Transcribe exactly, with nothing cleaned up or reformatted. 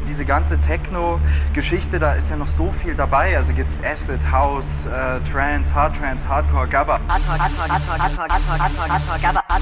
diese ganze Techno-Geschichte, da ist ja noch so viel dabei. Also gibt's Acid, House, äh, Trance, Hard Trance, Hardcore, Gabba. Hardcore, Hardcore, Hardcore, Hardcore, Hardcore, Hardcore, Gabba.